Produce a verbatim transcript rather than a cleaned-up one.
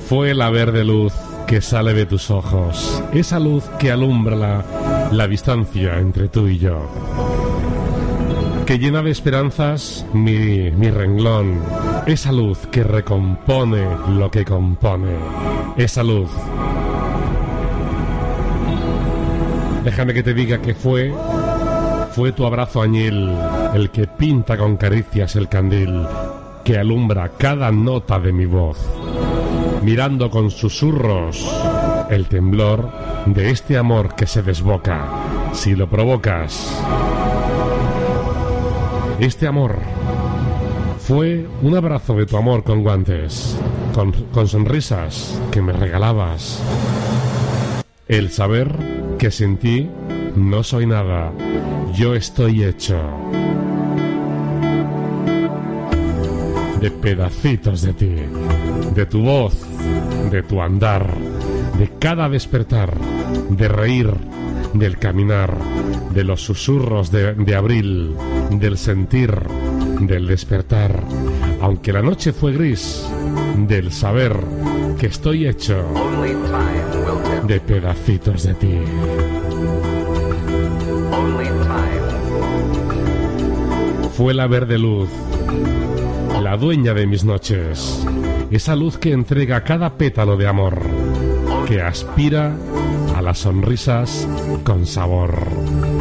Fue la verde luz que sale de tus ojos, esa luz que alumbra la, la distancia entre tú y yo, que llena de esperanzas mi, mi renglón, esa luz que recompone lo que compone, esa luz. Déjame que te diga que fue, fue tu abrazo añil, el que pinta con caricias el candil, que alumbra cada nota de mi voz, mirando con susurros el temblor de este amor que se desboca, si lo provocas. Este amor fue un abrazo de tu amor con guantes, con, con sonrisas que me regalabas. El saber que sin ti no soy nada, yo estoy hecho de pedacitos de ti, de tu voz, de tu andar, de cada despertar, de reír, del caminar, de los susurros de, de abril, del sentir, del despertar, aunque la noche fue gris, del saber que estoy hecho de pedacitos de ti. Fue la verde luz, la dueña de mis noches, esa luz que entrega cada pétalo de amor, que aspira a las sonrisas con sabor.